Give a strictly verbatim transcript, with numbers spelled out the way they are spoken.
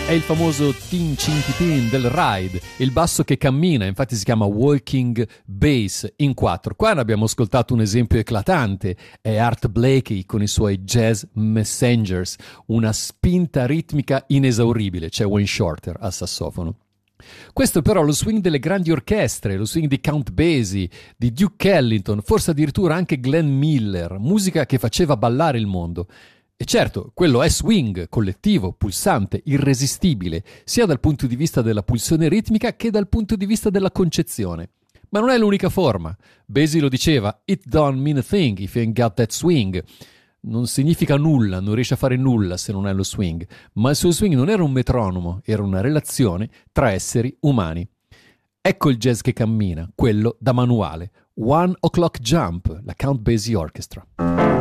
È il famoso tin cin ti tin del ride, il basso che cammina, infatti si chiama walking bass in quattro. Qua ne abbiamo ascoltato un esempio eclatante, è Art Blakey con i suoi Jazz Messengers, una spinta ritmica inesauribile, c'è Wayne Shorter al sassofono. Questo però è lo swing delle grandi orchestre, lo swing di Count Basie, di Duke Ellington, forse addirittura anche Glenn Miller, musica che faceva ballare il mondo. E certo, quello è swing, collettivo, pulsante, irresistibile, sia dal punto di vista della pulsione ritmica che dal punto di vista della concezione. Ma non è l'unica forma. Basie lo diceva, "It don't mean a thing if you ain't got that swing". Non significa nulla, non riesce a fare nulla se non hai lo swing. Ma il suo swing non era un metronomo, era una relazione tra esseri umani. Ecco il jazz che cammina, quello da manuale. One O'Clock Jump, la Count Basie Orchestra.